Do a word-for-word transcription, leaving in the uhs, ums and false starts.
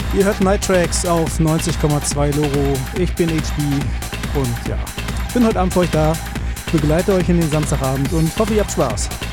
Ihr hört Night Tracks auf neunzig Komma zwei Loro. Ich bin H B und ja, bin heute Abend für euch da, begleite euch in den Samstagabend und hoffe, ihr habt Spaß.